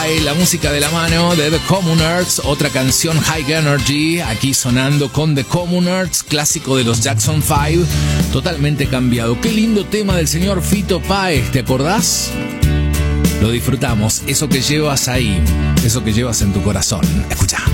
La música de la mano de The Communards, otra canción High Energy, aquí sonando con The Communards, clásico de los Jackson 5, totalmente cambiado. Qué lindo tema del señor Fito Páez, ¿te acordás? Lo disfrutamos, eso que llevas ahí, eso que llevas en tu corazón. Escucha.